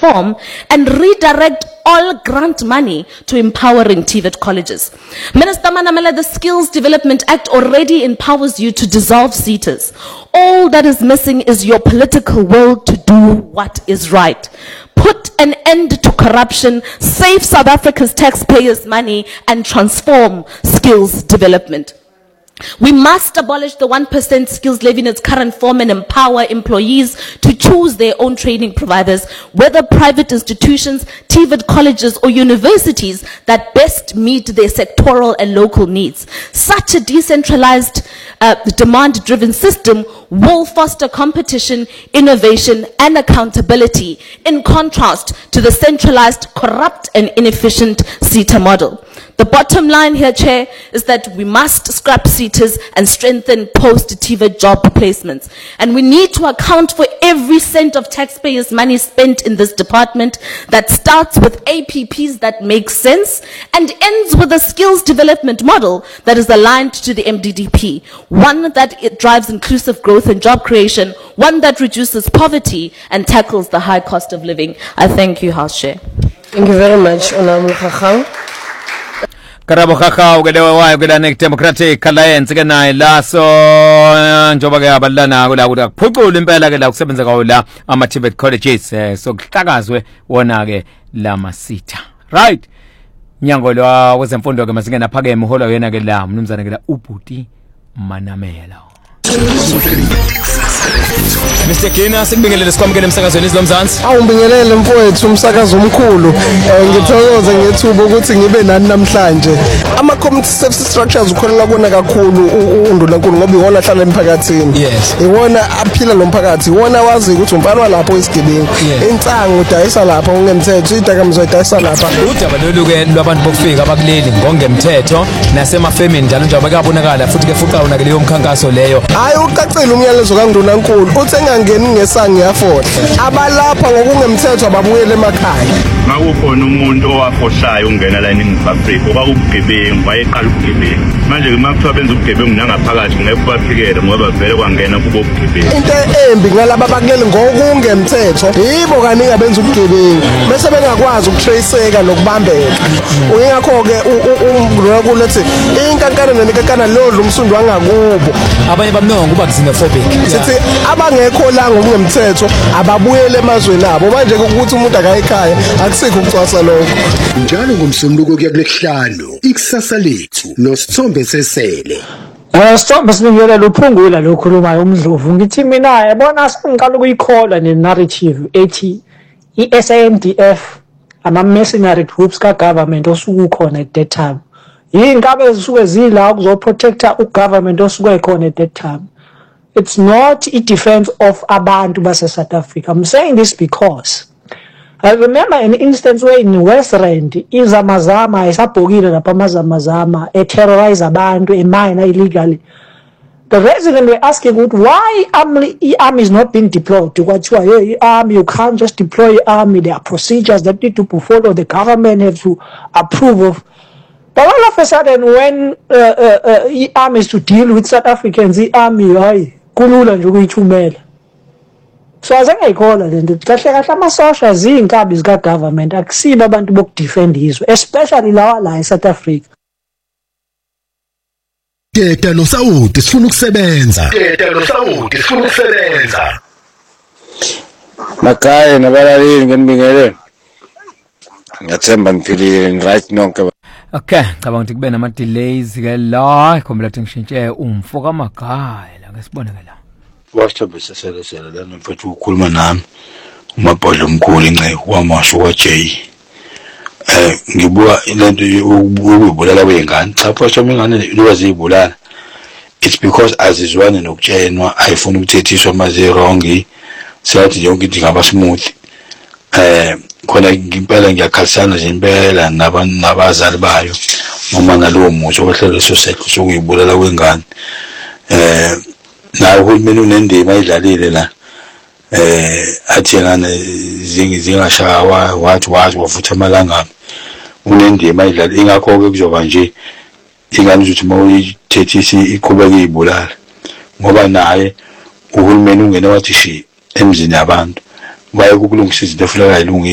transform and redirect all grant money to empowering TVET colleges. Minister Manamela, the Skills Development Act already empowers you to dissolve SETAs. All that is missing is your political will to do what is right. Put an end to corruption, save South Africa's taxpayers' money, and transform skills development. We must abolish the 1% skills levy in its current form and empower employees to choose their own training providers, whether private institutions, TVET colleges, or universities that best meet their sectoral and local needs. Such a decentralized, demand-driven system will foster competition, innovation, and accountability, in contrast to the centralized, corrupt, and inefficient SETA model. The bottom line here, Chair, is that we must scrap SETAs and strengthen post-TVET job placements. And we need to account for every cent of taxpayers' money spent in this department that starts with APPs that make sense and ends with a skills development model that is aligned to the MDDP, one that it drives inclusive growth and job creation, one that reduces poverty and tackles the high cost of living. I thank you, House Chair. Thank you very much, Honorable Khakhaw. Karabo Khakhaw ukelewa wayo kula Democratic Alliance ke naye laso njoba ke abalana kula kuphucula impela ke la kusebenza kwawo la ama TVET colleges so kuhlakazwe wona ke la masitha right nyango lwa wezemfundo ke masingena phakeme hola yena ke la mnumzana ke la uBhuti Manamela. Mr. Kina sikubingelele sikwamukele emsakazweni izilomzansi. Awubingelele mfowethu umsakazo omkhulu. Ngithokoze ngethuba ukuthi ngibe nani namhlanje. Ama community service structures ukholela kona kakhulu uNdunankulu ngoba iwona hlala emphakathini. Yes. Iwona aphila nomphakathi, iwona wazi ukuthi umfana walapho esigebengu. Insangu udayisa lapha ungemthetho, idakamizwa idayisa lapha. Udaba lolu ke lwabantu bokufika abakuleli ngongemthetho nasemafemini njalo nje abakabonakala futhi ke fuqa wona ke leyo mkhankaso leyo. Hayi ucacile umyalezo kaNdunankulu uthi engangeni ngesangi yafohla. Abalapha ngokungemthetho ababuyele emakhaya. Makukhona umuntu owafohlayo ungena la eNingizimu Afrika oba ubugebengu wayeqala ubugebengu manje ke makuthiwa benza ubugebengu nangaphakathi ngeke baphikele ngoba vele kwangena kubo ubugebengu into embi ngalaba bakuleli ngokungemthetho yibo kaningi abenza ubugebengu bese bengakwazi ukutraceka nokubambeka uyingakho ke uNdunankulu ethi inkankana nenkankana lodlu umsundo wangakubo abanye bamnonga kuba xenophobic sithi abangekho la ngokungemthetho ababuyele emazweni abo manje ukuthi umuntu akayikhaya asikho ukucwasa lokho njalo ngomsombuluko kuya kulesihlanu ikusasa lethu noSithombe Sesele. Sithombe siningela uphungula lokhulumayo uMdlovu ngithi mina yabona sengiqala ukuyikhola ne-narrative ethi i-SANDF ama-mercenary groups ka-government osuke ukhona at that time yinkabe ezisuke zila ukuzoprotecta ugovernment osuke khona at that time. It's not a defense of abantu base-South Africa. I'm saying this because I remember an instance where in West Rand, izamazama isabhokile lapha amazamazama terrorize abantu emine illegally. The resident were asking why army is not being deployed. Hey, army, you can't just deploy army. There are procedures that need to be followed. The government has to approve of. But all of a sudden, when army is to deal with South Africans, the army, kulula nje ukuyithumela. So azengayikhola lento kahle kahle amasosha zinkabi zika government akusiba abantu bokudefend izwe especially lawa la eSouth Africa. Teta noSawuti sifuna ukusebenza. Makhaya nabalaleli ngenibingelele. Ngiyathemba niphilile right nonke. Okay, cabanga ukuthi kube nama delays ke la khombela ukuthi ngishintshe umfo kaMagaya la ngesibone ke la. Wasithobe Sesele lana mfethu ukukhuluma nami umabhodlo omkhulu inceku wamasho kwaJ ngibuka lento ukubulala kwengane cha phosha ingane lwazi ibulala it's because azizwane nokutshenwa ayifuna ukuthethiswa maze wrong siyathi yonke into ngaba smooth khona ngempela ngiyakhalisana nje impela nabazali bayo noma ngalowo muthi ohlelo society sokuyibulala kwengane na uhulumeni unendima ayidlalile la athi ngane zingashawa wathi wafutha amalanga unendima ayidlalile ingakho ke kuzoba nje ingane ukuthi mawuyithethisi iqhubeke ibulala ngoba naye uhulumeni ungene wathi shi emzini yabantu baye ukulungisa izinto efuneka ilungi